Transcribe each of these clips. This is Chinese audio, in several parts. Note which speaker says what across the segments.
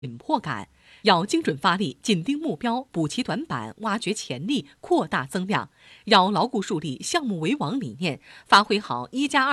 Speaker 1: 紧迫感，要精准发力，紧盯目标，补齐短板，挖掘潜力，扩大增量。要牢固树立项目为王理念，发挥好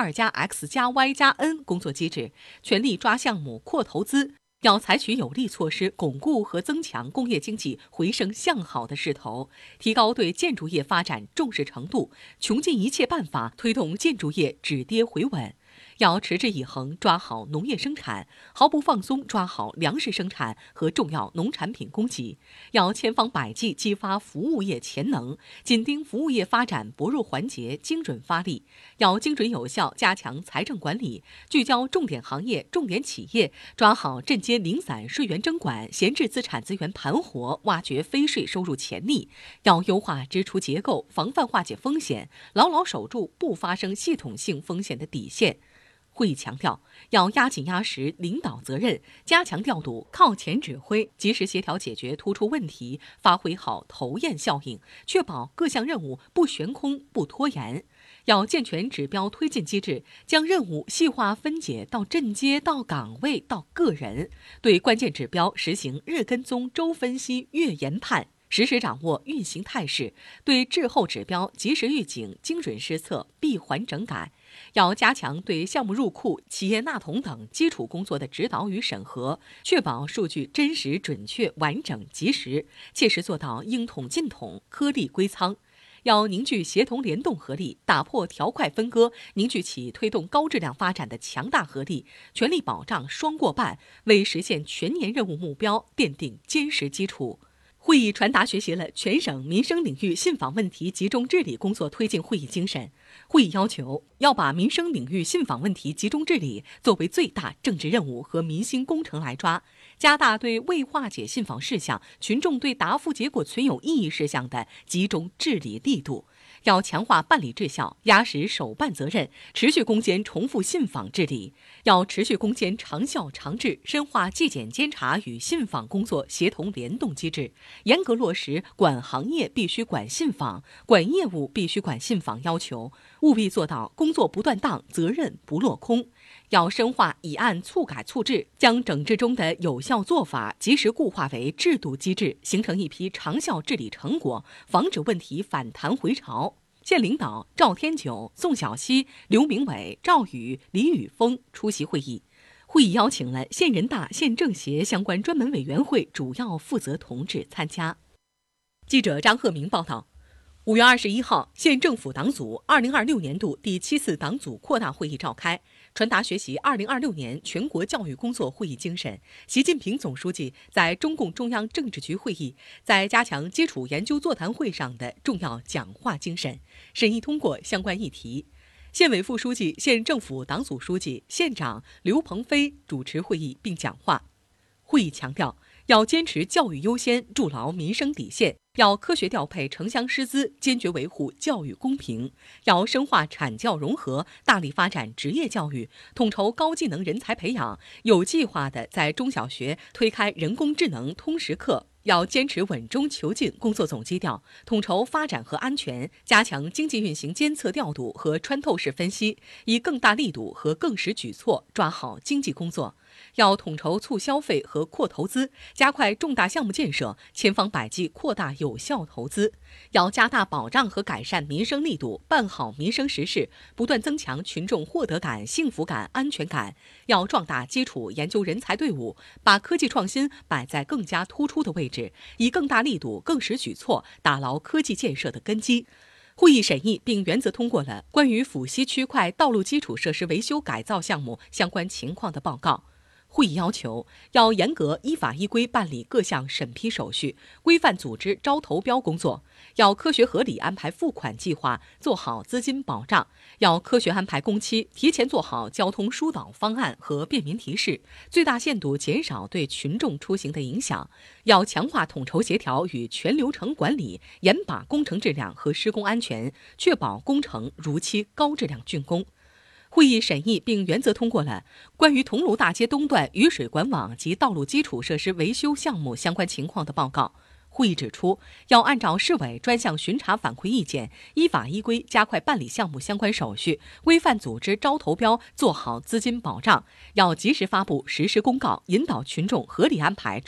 Speaker 1: 1+2+X+Y+N 工作机制，全力抓项目、扩投资。要采取有力措施，巩固和增强工业经济回升向好的势头，提高对建筑业发展重视程度，穷尽一切办法推动建筑业止跌回稳。要持之以恒抓好农业生产，毫不放松抓好粮食生产和重要农产品供给。要千方百计激发服务业潜能，紧盯服务业发展薄弱环节，精准发力。要精准有效加强财政管理，聚焦重点行业、重点企业，抓好镇街零散税源征管、闲置资产资源盘活，挖掘非税收入潜力。要优化支出结构，防范化解风险，牢牢守住不发生系统性风险的底线。会议强调，要压紧压实领导责任，加强调度，靠前指挥，及时协调解决突出问题，发挥好头雁效应，确保各项任务不悬空、不拖延。要健全指标推进机制，将任务细化分解到镇街、到岗位、到个人，对关键指标实行日跟踪、周分析、月研判。实时掌握运行态势，对滞后指标及时预警、精准施策、闭环整改。要加强对项目入库、企业纳统等基础工作的指导与审核，确保数据真实、准确、完整、及时，切实做到应统尽统、颗粒归仓。要凝聚协同联动合力，打破条块分割，凝聚起推动高质量发展的强大合力，全力保障双过半，为实现全年任务目标奠定坚实基础。会议传达学习了全省民生领域信访问题集中治理工作推进会议精神。会议要求要把民生领域信访问题集中治理作为最大政治任务和民心工程来抓，加大对未化解信访事项、群众对答复结果存有异议事项的集中治理力度。要强化办理质效，压实首办责任，持续攻坚重复信访治理。要持续攻坚长效长治，深化纪检监察与信访工作协同联动机制，严格落实管行业必须管信访、管业务必须管信访要求，务必做到工作不断档、责任不落空。要深化以案促改促治，将整治中的有效做法及时固化为制度机制，形成一批长效治理成果，防止问题反弹回潮。县领导赵天九、宋小溪、刘明伟、赵宇、李宇峰出席会议。会议邀请了县人大、县政协相关专门委员会主要负责同志参加。记者张鹤鸣报道。5月21号，县政府党组2026年度第7次党组扩大会议召开，传达学习2026年全国教育工作会议精神。习近平总书记在中共中央政治局会议在加强基础研究座谈会上的重要讲话精神，审议通过相关议题。县委副书记、县政府党组书记、县长刘鹏飞主持会议并讲话。会议强调，要坚持教育优先，筑牢民生底线，要科学调配城乡师资，坚决维护教育公平，要深化产教融合，大力发展职业教育，统筹高技能人才培养，有计划地在中小学推开人工智能通识课。要坚持稳中求进工作总基调，统筹发展和安全，加强经济运行监测调度和穿透式分析，以更大力度和更实举措抓好经济工作。要统筹促消费和扩投资，加快重大项目建设，千方百计扩大有效投资。要加大保障和改善民生力度，办好民生实事，不断增强群众获得感、幸福感、安全感。要壮大基础研究人才队伍，把科技创新摆在更加突出的位置，以更大力度、更实举措打牢科技建设的根基。会议审议并原则通过了关于抚溪区块道路基础设施维修改造项目相关情况的报告。会议要求，要严格依法依规办理各项审批手续，规范组织招投标工作，要科学合理安排付款计划，做好资金保障，要科学安排工期，提前做好交通疏导方案和便民提示，最大限度减少对群众出行的影响，要强化统筹协调与全流程管理，严把工程质量和施工安全，确保工程如期高质量竣工。会议审议并原则通过了关于桐庐大街东段雨水管网及道路基础设施维修项目相关情况的报告。 会议指出，要按照市委专项巡查反馈意见，依法依规加快办理项目相关手续，规范组织招投标，做好资金保障。要及时发布实施公告，引导群众合理安排